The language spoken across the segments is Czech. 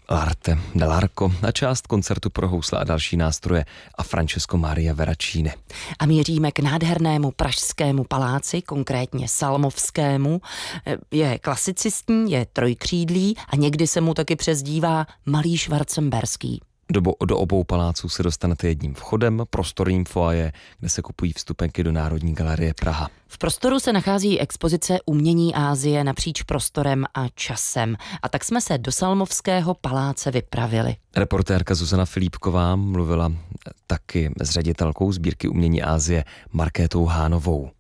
L'Arte dell'Arco a část koncertu pro housle a další nástroje a Francesco Maria Veracini. A míříme k nádhernému pražskému paláci, konkrétně Salmovskému. Je klasicistní, je trojkřídlý a někdy se mu taky přezdívá Malý Schwarzenberský. Do obou paláců se dostanete jedním vchodem, prostorným foaje, kde se kupují vstupenky do Národní galerie Praha. V prostoru se nachází expozice Umění Asie napříč prostorem a časem. A tak jsme se do Salmovského paláce vypravili. Reportérka Zuzana Filipková mluvila taky s ředitelkou sbírky Umění Asie Markétou Hánovou.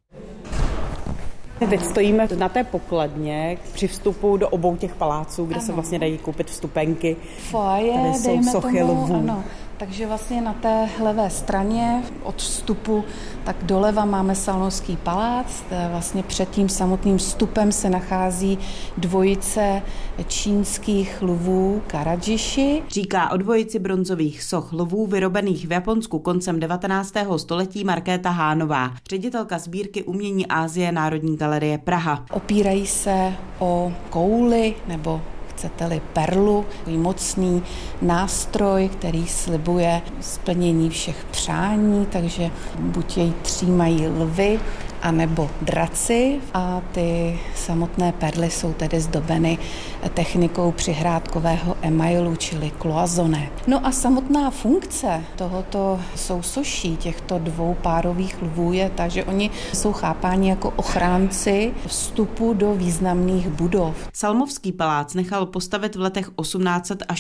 Teď stojíme na té pokladně při vstupu do obou těch paláců, kde se vlastně dají koupit vstupenky. Foaje, tady jsou sochy lvů. Ano. Takže vlastně na té levé straně od vstupu tak doleva máme Salmovský palác. Vlastně před tím samotným vstupem se nachází dvojice čínských lvů Karadžiši. Říká o dvojici bronzových soch lvů vyrobených v Japonsku koncem 19. století Markéta Hánová, ředitelka sbírky Umění Asie Národní galerie Praha. Opírají se o kouli nebo chcete-li perlu, takový mocný nástroj, který slibuje splnění všech přání, takže buď jej třímají lvy, anebo draci a ty samotné perly jsou tedy zdobeny technikou přihrádkového emailu, čili cloisonné. No a samotná funkce tohoto sousoší těchto dvou párových lvů je ta, že oni jsou chápáni jako ochránci vstupu do významných budov. Salmovský palác nechal postavit v letech 1800 až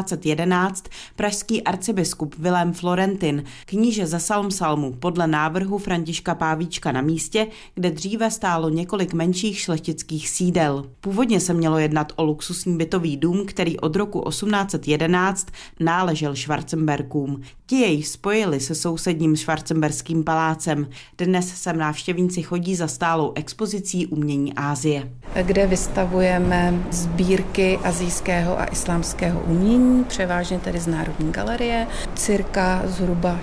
1811 pražský arcibiskup Vilém Florentin, kníže za Salmu podle návrhu Františka Pávíčka na místě, kde dříve stálo několik menších šlechtických sídel. Původně se mělo jednat o luxusní bytový dům, který od roku 1811 náležel Schwarzenberkům. Ti jej spojili se sousedním Schwarzenberským palácem. Dnes sem návštěvníci chodí za stálou expozicí Umění Asie, kde vystavujeme sbírky asijského a islámského umění, převážně tedy z Národní galerie, cirka zhruba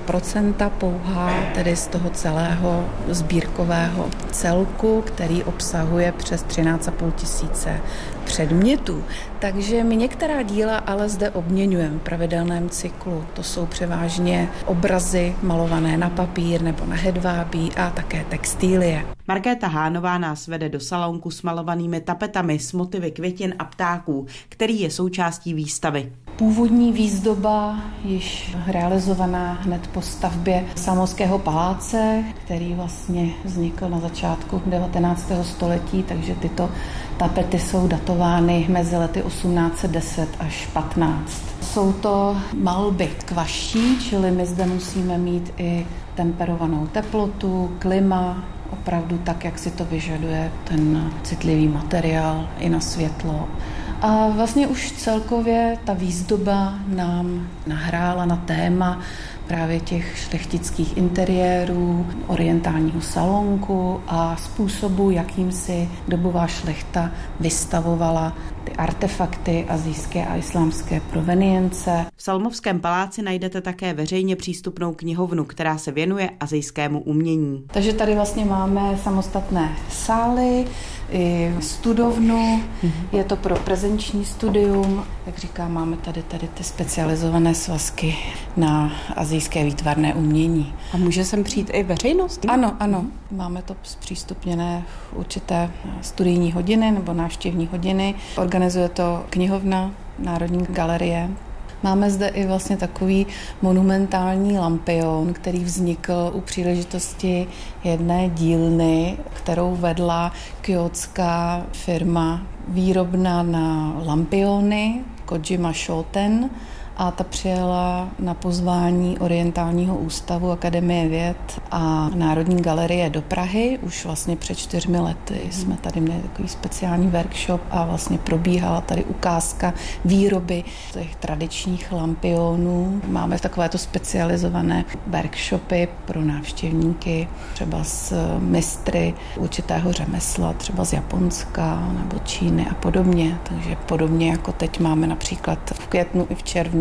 4% pouhá, tedy z toho celého sbírkového celku, který obsahuje přes 13,5 tisíce předmětů. Takže my některá díla ale zde obměňujeme v pravidelném cyklu. To jsou převážně obrazy malované na papír nebo na hedvábí a také textilie. Markéta Hánová nás vede do salonku s malovanými tapetami s motivy květin a ptáků, který je součástí výstavy. Původní výzdoba, již realizovaná hned po stavbě Salmovského paláce, který vlastně vznikl na začátku 19. století, takže tyto tapety jsou datovány mezi lety 1810 až 15. Jsou to malby kvaší, čili my zde musíme mít i temperovanou teplotu, klima, opravdu tak, jak si to vyžaduje ten citlivý materiál i na světlo. A vlastně už celkově ta výzdoba nám nahrála na téma právě těch šlechtických interiérů, orientálního salonku a způsobu, jakým si dobová šlechta vystavovala ty artefakty asijské a islámské provenience. V Salmovském paláci najdete také veřejně přístupnou knihovnu, která se věnuje asijskému umění. Takže tady vlastně máme samostatné sály, i studovnu, je to pro prezenční studium, jak říkám, máme tady ty specializované svazky na asijské výtvarné umění. A může sem přijít i veřejnost? Ano, máme to zpřístupněné v určité studijní hodiny nebo návštěvní hodiny. Organizuje to knihovna Národní galerie. Máme zde i vlastně takový monumentální lampion, který vznikl u příležitosti jedné dílny, kterou vedla kjótská firma výrobna na lampiony Kojima Shoten, a ta přijela na pozvání Orientálního ústavu Akademie věd a Národní galerie do Prahy. Už vlastně před 4 lety jsme tady měli takový speciální workshop a vlastně probíhala tady ukázka výroby těch tradičních lampionů. Máme takovéto specializované workshopy pro návštěvníky, třeba s mistry určitého řemesla, třeba z Japonska nebo Číny a podobně. Takže podobně jako teď máme například v květnu i v červnu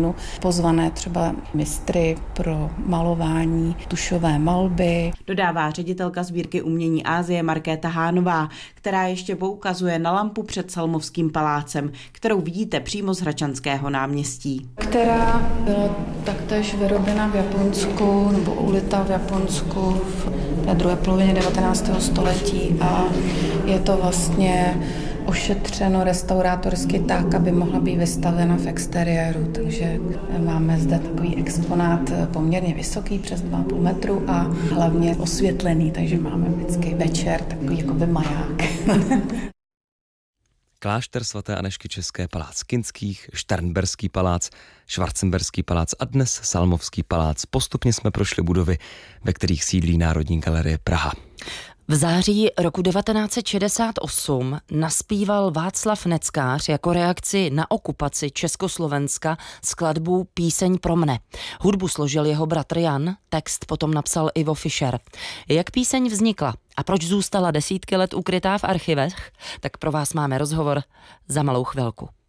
knihovnu pozvané třeba mistry pro malování, tušové malby. Dodává ředitelka sbírky umění Asie Markéta Hánová, která ještě poukazuje na lampu před Salmovským palácem, kterou vidíte přímo z Hradčanského náměstí. Která byla taktéž vyrobena v Japonsku nebo ulita v Japonsku v té druhé polovině 19. století a je to vlastně ošetřeno restaurátorsky tak, aby mohla být vystavena v exteriéru. Takže máme zde takový exponát poměrně vysoký, přes 2,5 metru a hlavně osvětlený, takže máme vždycky večer takový jakoby maják. Klášter svaté Anežky České, palác Kinských, Šternberský palác, Schwarzenberský palác a dnes Salmovský palác. Postupně jsme prošli budovy, ve kterých sídlí Národní galerie Praha. V září roku 1968 naspíval Václav Neckář jako reakci na okupaci Československa skladbu Píseň pro mne. Hudbu složil jeho bratr Jan, text potom napsal Ivo Fischer. Jak píseň vznikla a proč zůstala desítky let ukrytá v archivech, tak pro vás máme rozhovor za malou chvilku.